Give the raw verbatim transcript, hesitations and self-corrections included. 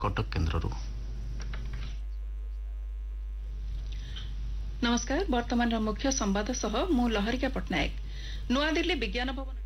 कटक केन्द्ररू। नमस्कार, वर्तमान मुख्य संवाद सह मु लहरिका पट्टनायक। नुआदिल्ली विज्ञान भवन